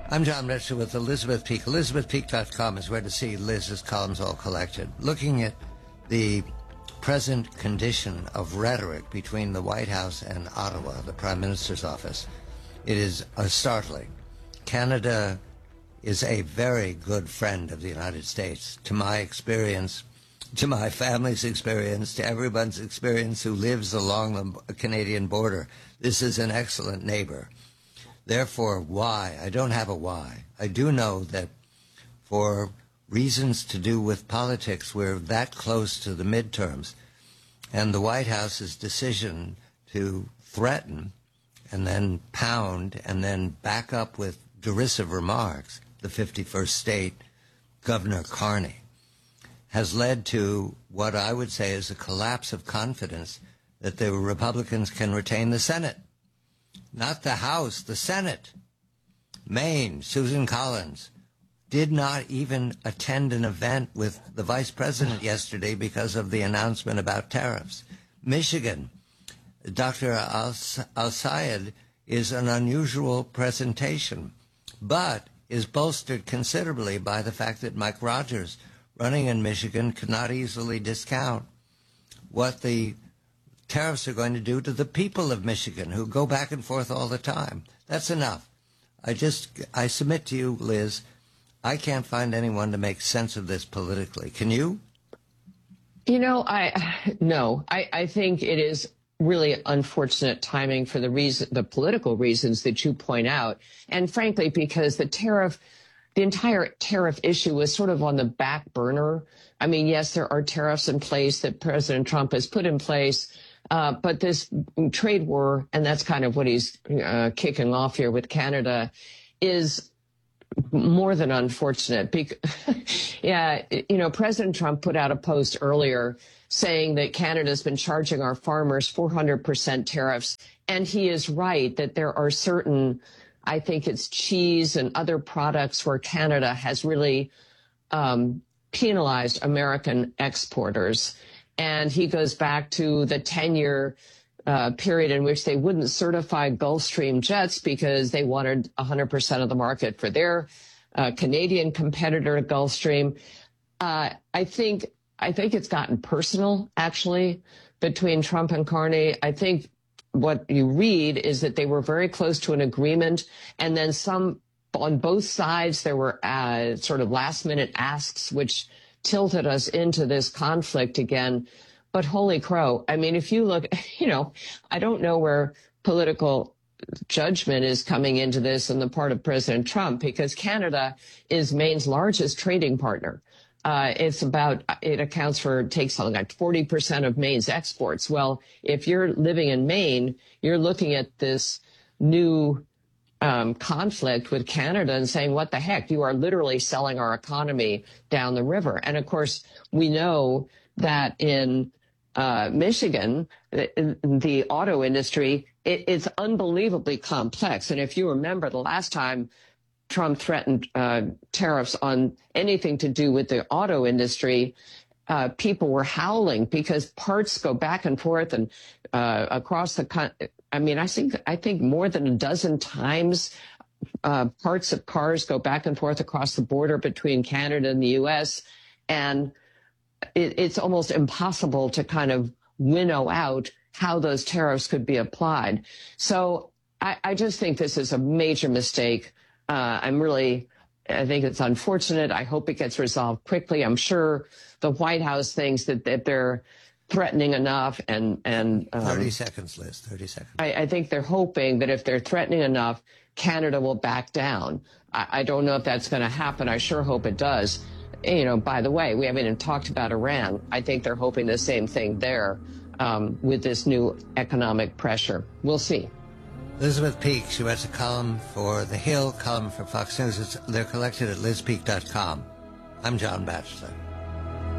I'm John Mitchell with Elizabeth Peak. ElizabethPeak.com is where to see Liz's columns all collected. Looking at the present condition of rhetoric between the White House and Ottawa, the Prime Minister's office, it is startling. Canada is a very good friend of the United States. To my experience, to my family's experience, to everyone's experience who lives along the Canadian border, this is an excellent neighbor. Therefore, why? I don't have a why. I do know that for reasons to do with politics, we're that close to the midterms. And the White House's decision to threaten and then pound and then back up with derisive remarks, the 51st state, Governor Carney, has led to what I would say is a collapse of confidence that the Republicans can retain the Senate. Not the House, the Senate. Maine, Susan Collins, did not even attend an event with the vice president yesterday because of the announcement about tariffs. Michigan, Dr. Al-Sayed is an unusual presentation, but is bolstered considerably by the fact that Mike Rogers, running in Michigan, could not easily discount what the tariffs are going to do to the people of Michigan, who go back and forth all the time. That's enough. I submit to you, Liz, I can't find anyone to make sense of this politically. Can you? You know, I think it is really unfortunate timing for the political reasons that you point out. And frankly, because the entire tariff issue was sort of on the back burner. I mean, yes, there are tariffs in place that President Trump has put in place, but this trade war, and that's kind of what he's kicking off here with Canada, is more than unfortunate. Yeah, you know, President Trump put out a post earlier saying that Canada's been charging our farmers 400% tariffs. And he is right that there are certain, I think it's cheese and other products where Canada has really penalized American exporters. And he goes back to the 10-year period in which they wouldn't certify Gulfstream jets because they wanted 100% of the market for their Canadian competitor, Gulfstream. I think it's gotten personal, actually, between Trump and Carney. I think what you read is that they were very close to an agreement, and then on both sides, there were sort of last-minute asks, which tilted us into this conflict again. But holy crow, I mean, if you look, you know, I don't know where political judgment is coming into this on the part of President Trump, because Canada is Maine's largest trading partner. It accounts for, takes something like 40% of Maine's exports. Well, if you're living in Maine, you're looking at this new conflict with Canada and saying, what the heck? You are literally selling our economy down the river. And of course, we know that in Michigan, the auto industry, it's unbelievably complex. And if you remember the last time Trump threatened tariffs on anything to do with the auto industry, people were howling because parts go back and forth and across the country. I mean, I think more than a dozen times parts of cars go back and forth across the border between Canada and the U.S. And it's almost impossible to kind of winnow out how those tariffs could be applied. So I just think this is a major mistake. I think it's unfortunate. I hope it gets resolved quickly. I'm sure the White House thinks that they're threatening enough and 30 seconds, Liz, 30 seconds. I think they're hoping that if they're threatening enough, Canada will back down. I don't know if that's going to happen. I sure hope it does. You know, by the way, we haven't even talked about Iran. I think they're hoping the same thing there with this new economic pressure. We'll see. Elizabeth Peak, she writes a column for The Hill, column for Fox News. They're collected at lizpeak.com. I'm John Batchelor.